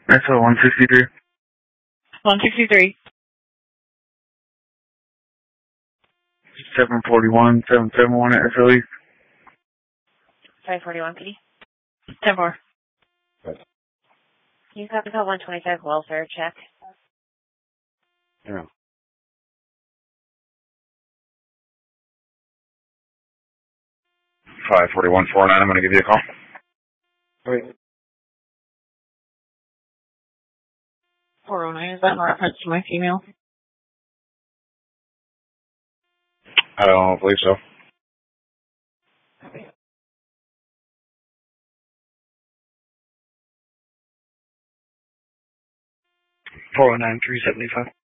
XO 163. 163. 741, 771 at SLE. 541 PD. 10-4. You copy call 125 welfare check. Yeah. 54149, I'm going to give you a call. Wait. 409, is that in reference to my female? I don't believe so. 409-375.